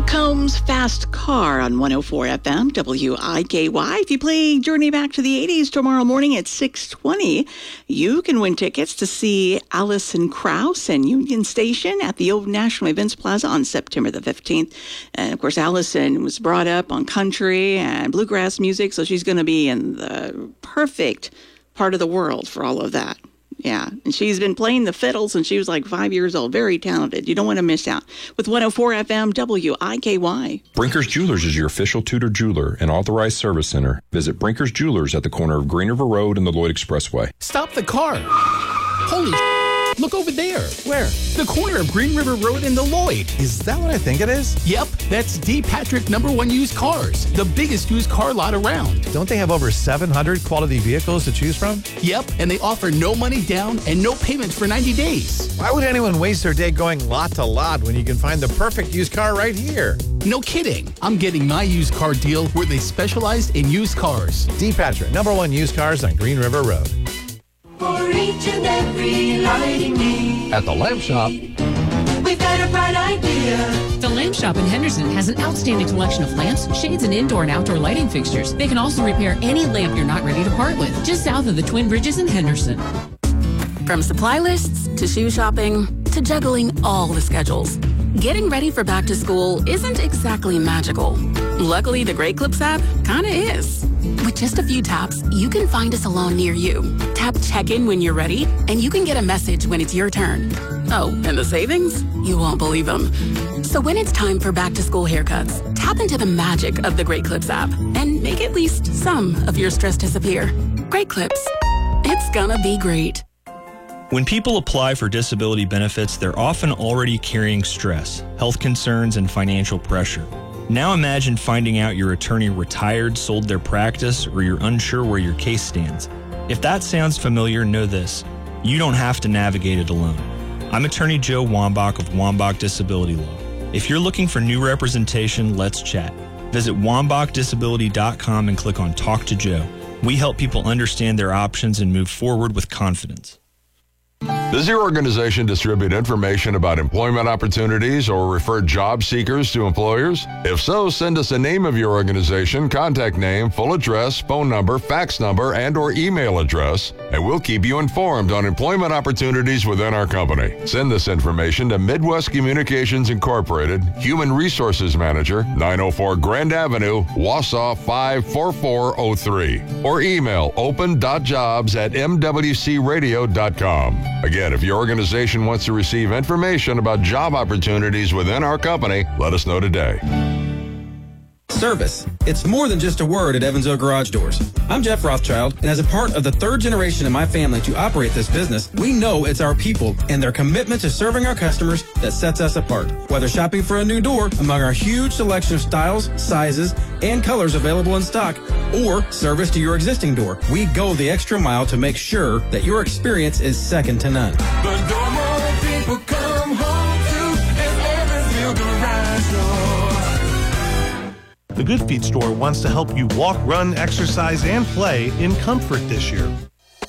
Combs Fast Car on 104 FM WIKY. If you play Journey Back to the 80s tomorrow morning at 6:20, you can win tickets to see Alison Krauss and Union Station at the Old National Events Plaza on September the 15th. And, of course, Alison was brought up on country and bluegrass music, so she's going to be in the perfect part of the world for all of that. Yeah, and she's been playing the fiddle since she was like 5 years old. Very talented. You don't want to miss out. With 104 FM WIKY. Brinkers Jewelers is your official Tudor jeweler and authorized service center. Visit Brinkers Jewelers at the corner of Green River Road and the Lloyd Expressway. Stop the car. Holy look over there. Where? The corner of Green River Road and the Lloyd. Is that what I think it is? Yep, that's D. Patrick #1 Used Cars, the biggest used car lot around. Don't they have over 700 quality vehicles to choose from? Yep, and they offer no money down and no payments for 90 days. Why would anyone waste their day going lot to lot when you can find the perfect used car right here? No kidding. I'm getting my used car deal where they specialize in used cars. D. Patrick, #1 Used Cars on Green River Road. For each and every lighting need. At the Lamp Shop, We've got a bright idea. The Lamp Shop in Henderson has an outstanding selection of lamps, shades, and indoor and outdoor lighting fixtures. They can also repair any lamp you're not ready to part with, just south of the Twin Bridges in Henderson. From supply lists to shoe shopping to juggling all the schedules, getting ready for back to school isn't exactly magical. Luckily, the Great Clips app kinda is. With just a few taps, you can find a salon near you. Tap check-in when you're ready, and you can get a message when it's your turn. Oh, and the savings? You won't believe them. So when it's time for back-to-school haircuts, tap into the magic of the Great Clips app and make at least some of your stress disappear. Great Clips. It's gonna be great. When people apply for disability benefits, they're often already carrying stress, health concerns, and financial pressure. Now imagine finding out your attorney retired, sold their practice, or you're unsure where your case stands. If that sounds familiar, know this: you don't have to navigate it alone. I'm attorney Joe Wambach of Wambach Disability Law. If you're looking for new representation, let's chat. Visit WambachDisability.com and click on Talk to Joe. We help people understand their options and move forward with confidence. Does your organization distribute information about employment opportunities or refer job seekers to employers? If so, send us a name of your organization, contact name, full address, phone number, fax number, and or email address, and we'll keep you informed on employment opportunities within our company. Send this information to Midwest Communications Incorporated, Human Resources Manager, 904 Grand Avenue, Wausau 54403, or email open.jobs@mwcradio.com. Again, if your organization wants to receive information about job opportunities within our company, let us know today. Service. It's more than just a word at Evansville Garage Doors. I'm Jeff Rothschild, and as a part of the third generation in my family to operate this business, we know it's our people and their commitment to serving our customers that sets us apart. Whether shopping for a new door among our huge selection of styles, sizes, and colors available in stock, or service to your existing door, we go the extra mile to make sure that your experience is second to none. The door more people come home to is Evansville Garage Doors. The Good Feet store wants to help you walk, run, exercise, and play in comfort this year.